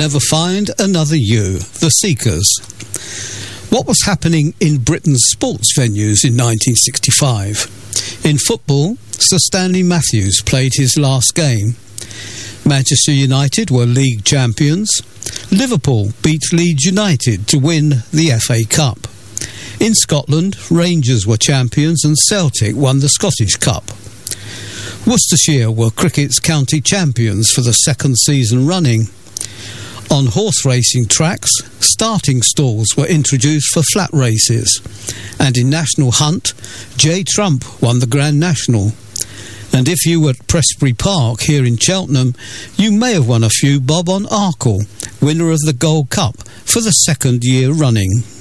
never find another you, the Seekers. What was happening in Britain's sports venues in 1965? In football, Sir Stanley Matthews played his last game. Manchester United were league champions. Liverpool beat Leeds United to win the FA Cup. In Scotland, Rangers were champions and Celtic won the Scottish Cup. Worcestershire were cricket's county champions for the second season running. On horse racing tracks, starting stalls were introduced for flat races. And in National Hunt, J. Trump won the Grand National. And if you were at Prestbury Park here in Cheltenham, you may have won a few bob on Arkle, winner of the Gold Cup for the second year running.